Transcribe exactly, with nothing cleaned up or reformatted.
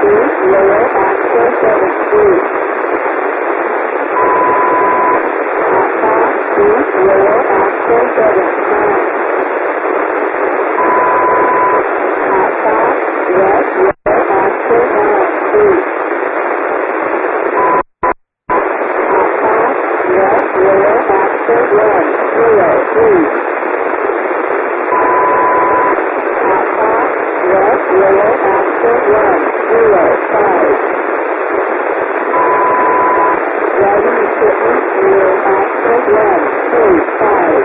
lower after seventeen. East lower after seventeen. West lower after nineteen. West lower after one zero three. West lower after one zero five. Ready to equal after one three five.